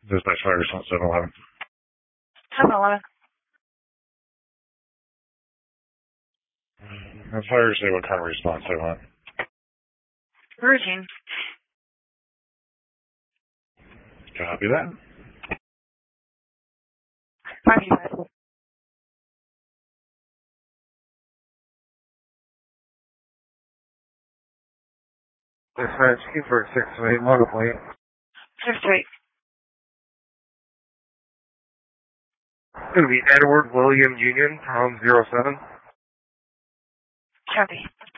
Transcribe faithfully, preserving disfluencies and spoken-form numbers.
Dispatch fire response seven eleven. seven eleven. The fire say what kind of response they want. Routine. Copy that. five five. Dispatch, Keeper six eight, model plate. six eight. It's going to be Edward William Union, Tom zero seven. Copy.